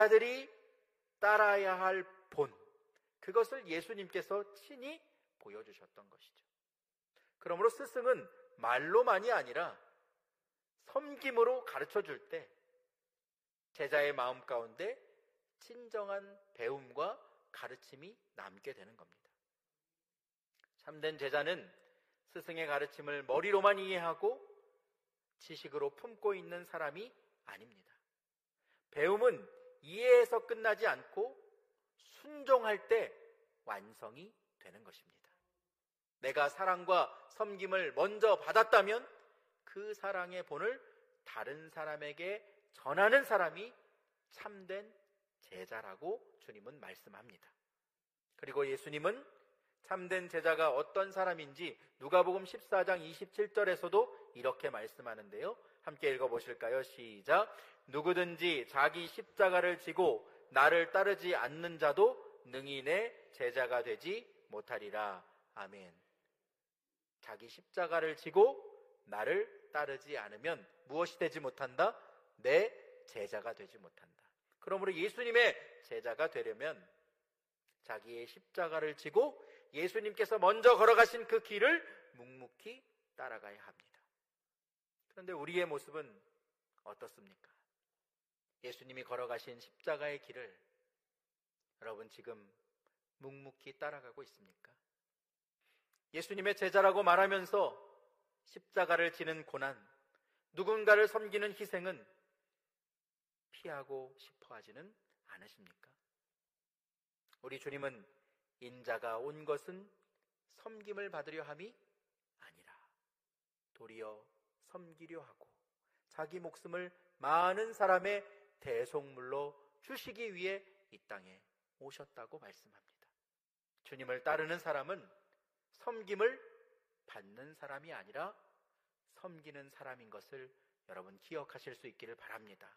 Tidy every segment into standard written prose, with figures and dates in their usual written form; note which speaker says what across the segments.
Speaker 1: 제자들이 따라야 할 본, 그것을 예수님께서 친히 보여주셨던 것이죠. 그러므로 스승은 말로만이 아니라 섬김으로 가르쳐줄 때 제자의 마음 가운데 진정한 배움과 가르침이 남게 되는 겁니다. 참된 제자는 스승의 가르침을 머리로만 이해하고 지식으로 품고 있는 사람이 아닙니다. 배움은 이해에서 끝나지 않고 순종할 때 완성이 되는 것입니다. 내가 사랑과 섬김을 먼저 받았다면 그 사랑의 본을 다른 사람에게 전하는 사람이 참된 제자라고 주님은 말씀합니다. 그리고 예수님은 참된 제자가 어떤 사람인지 누가복음 14장 27절에서도 이렇게 말씀하는데요. 함께 읽어보실까요? 시작. 누구든지 자기 십자가를 지고 나를 따르지 않는 자도 능히 내 제자가 되지 못하리라. 아멘. 자기 십자가를 지고 나를 따르지 않으면 무엇이 되지 못한다? 내 제자가 되지 못한다. 그러므로 예수님의 제자가 되려면 자기의 십자가를 지고 예수님께서 먼저 걸어가신 그 길을 묵묵히 따라가야 합니다. 그런데 우리의 모습은 어떻습니까? 예수님이 걸어가신 십자가의 길을 여러분 지금 묵묵히 따라가고 있습니까? 예수님의 제자라고 말하면서 십자가를 지는 고난, 누군가를 섬기는 희생은 피하고 싶어 하지는 않으십니까? 우리 주님은 인자가 온 것은 섬김을 받으려 함이 아니라 도리어 섬기려 하고 자기 목숨을 많은 사람의 대속물로 주시기 위해 이 땅에 오셨다고 말씀합니다. 주님을 따르는 사람은 섬김을 받는 사람이 아니라 섬기는 사람인 것을 여러분 기억하실 수 있기를 바랍니다.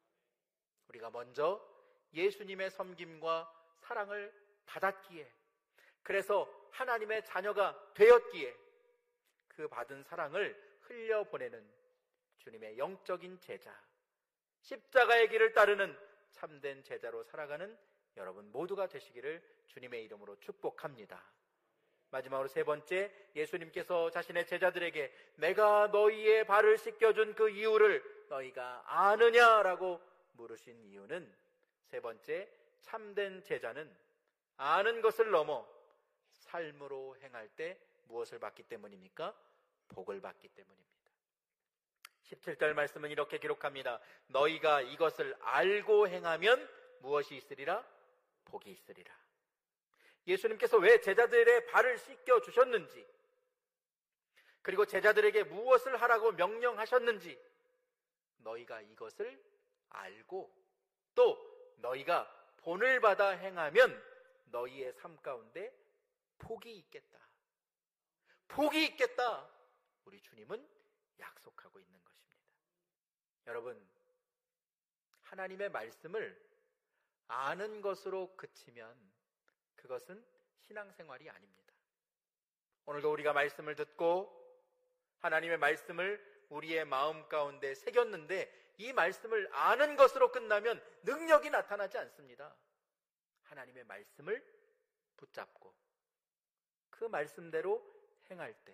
Speaker 1: 우리가 먼저 예수님의 섬김과 사랑을 받았기에, 그래서 하나님의 자녀가 되었기에 그 받은 사랑을 흘려보내는 주님의 영적인 제자, 십자가의 길을 따르는 참된 제자로 살아가는 여러분 모두가 되시기를 주님의 이름으로 축복합니다. 마지막으로 세 번째, 예수님께서 자신의 제자들에게 내가 너희의 발을 씻겨준 그 이유를 너희가 아느냐라고 물으신 이유는, 세 번째, 참된 제자는 아는 것을 넘어 삶으로 행할 때 무엇을 받기 때문입니까? 복을 받기 때문입니다. 17절 말씀은 이렇게 기록합니다. 너희가 이것을 알고 행하면 무엇이 있으리라? 복이 있으리라. 예수님께서 왜 제자들의 발을 씻겨 주셨는지, 그리고 제자들에게 무엇을 하라고 명령하셨는지 너희가 이것을 알고 또 너희가 본을 받아 행하면 너희의 삶 가운데 복이 있겠다. 복이 있겠다. 우리 주님은 약속하고 있는 것입니다. 여러분, 하나님의 말씀을 아는 것으로 그치면 그것은 신앙생활이 아닙니다. 오늘도 우리가 말씀을 듣고 하나님의 말씀을 우리의 마음 가운데 새겼는데 이 말씀을 아는 것으로 끝나면 능력이 나타나지 않습니다. 하나님의 말씀을 붙잡고 그 말씀대로 행할 때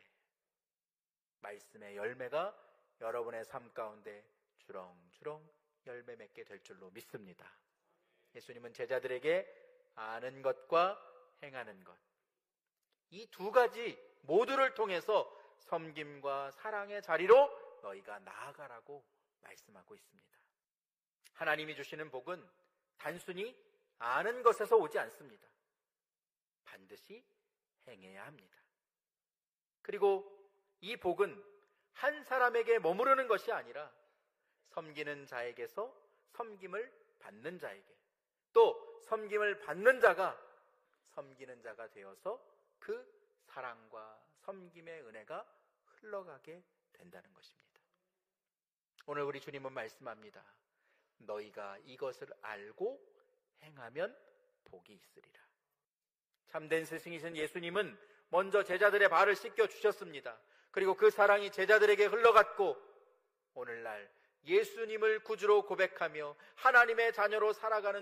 Speaker 1: 말씀의 열매가 여러분의 삶 가운데 주렁주렁 열매 맺게 될 줄로 믿습니다. 예수님은 제자들에게 아는 것과 행하는 것, 이 두 가지 모두를 통해서 섬김과 사랑의 자리로 너희가 나아가라고 말씀하고 있습니다. 하나님이 주시는 복은 단순히 아는 것에서 오지 않습니다. 반드시 행해야 합니다. 그리고 이 복은 한 사람에게 머무르는 것이 아니라 섬기는 자에게서 섬김을 받는 자에게, 또 섬김을 받는 자가 섬기는 자가 되어서 그 사랑과 섬김의 은혜가 흘러가게 된다는 것입니다. 오늘 우리 주님은 말씀합니다. 너희가 이것을 알고 행하면 복이 있으리라. 참된 스승이신 예수님은 먼저 제자들의 발을 씻겨 주셨습니다. 그리고 그 사랑이 제자들에게 흘러갔고 오늘날 예수님을 구주로 고백하며 하나님의 자녀로 살아가는